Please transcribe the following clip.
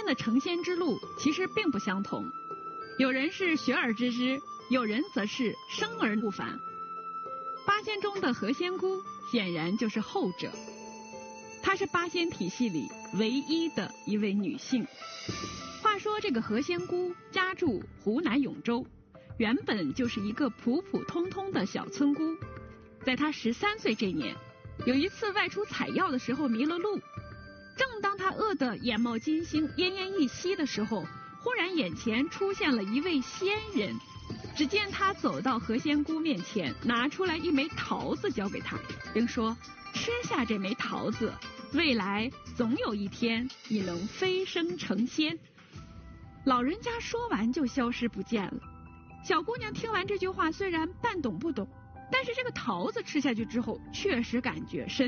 的成仙之路其实并不相同，有人是学而知之，有人则是生而不凡。八仙中的何仙姑显然就是后者，她是八仙体系里唯一的一位女性。话说这个何仙姑家住湖南永州，原本就是一个普普通通的小村姑。在她13岁这年，有一次外出采药的时候迷了路，正当她饿得眼冒金星奄奄一息的时候，忽然眼前出现了一位仙人。只见他走到何仙姑面前，拿出来一枚桃子交给她，并说吃下这枚桃子，未来总有一天你能飞升成仙。老人家说完就消失不见了。小姑娘听完这句话，虽然半懂不懂，但是这个桃子吃下去之后，确实感觉身